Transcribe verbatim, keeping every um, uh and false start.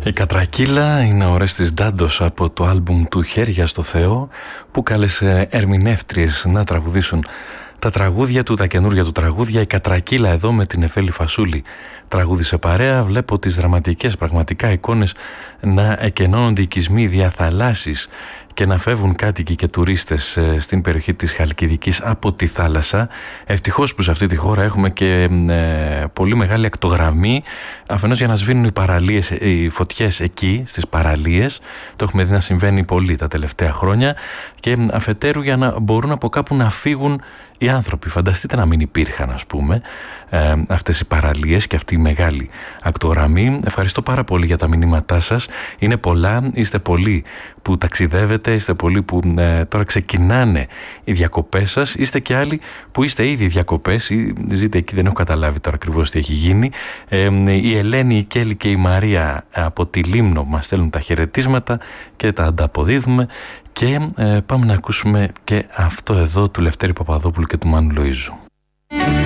Η Κατρακύλα είναι ο Ορέστης Ντάντος από το άλμπουμ του «Χέρια στο Θεό», που κάλεσε ερμηνεύτριες να τραγουδήσουν τα τραγούδια του, τα καινούργια του τραγούδια. Η Κατρακύλα εδώ με την Εφέλη Φασούλη τραγούδισε παρέα. Βλέπω τις δραματικές πραγματικά εικόνες να εκενώνονται οι οικισμοί διαθαλάσσης και να φεύγουν κάτοικοι και τουρίστες στην περιοχή της Χαλκιδικής από τη θάλασσα. Ευτυχώς που σε αυτή τη χώρα έχουμε και ε, πολύ μεγάλη ακτογραμμή, αφενός για να σβήνουν οι παραλίες, οι φωτιές εκεί στις παραλίες, το έχουμε δει να συμβαίνει πολύ τα τελευταία χρόνια, και αφετέρου για να μπορούν από κάπου να φύγουν οι άνθρωποι. Φανταστείτε να μην υπήρχαν, ας πούμε, ε, αυτές οι παραλίες και αυτή η μεγάλη ακτογραμμή. Ευχαριστώ πάρα πολύ για τα μηνύματά σας. Είναι πολλά, είστε πολλοί που ταξιδεύετε, είστε πολλοί που ε, τώρα ξεκινάνε οι διακοπές σας, είστε και άλλοι που είστε ήδη διακοπές ή ζείτε εκεί, δεν έχω καταλάβει τώρα ακριβώς τι έχει γίνει. Ε, η Ελένη, η Κέλλη και η Μαρία από τη Λίμνο μας στέλνουν τα χαιρετίσματα και τα ανταποδίδουμε. Και ε, πάμε να ακούσουμε και αυτό εδώ του Λευτέρη Παπαδόπουλου και του Μάνου Λοΐζου.